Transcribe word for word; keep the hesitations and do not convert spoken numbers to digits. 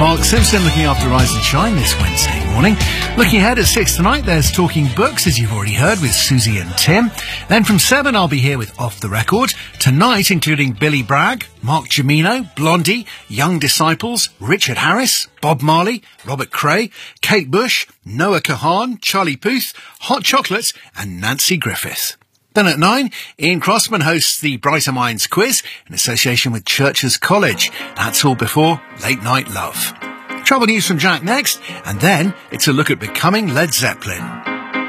Mark Simpson looking after Rise and Shine this Wednesday morning. Looking ahead at six tonight, there's Talking Books, as you've already heard, with Susie and Tim. Then from seven, I'll be here with Off the Record. Tonight, including Billy Bragg, Mark Jimeno, Blondie, Young Disciples, Richard Harris, Bob Marley, Robert Cray, Kate Bush, Noah Kahan, Charlie Puth, Hot Chocolates, and Nancy Griffith. Then at nine, Ian Crossman hosts the Brighter Minds quiz in association with Churches College. That's all before Late Night Love. Travel news from Jack next, and then it's a look at becoming Led Zeppelin.